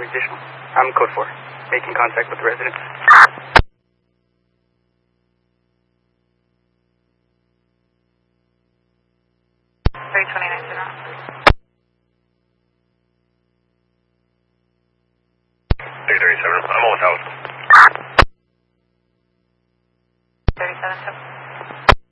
Anything additional? I'm code 4. Making contact with the resident. 337, I'm almost out.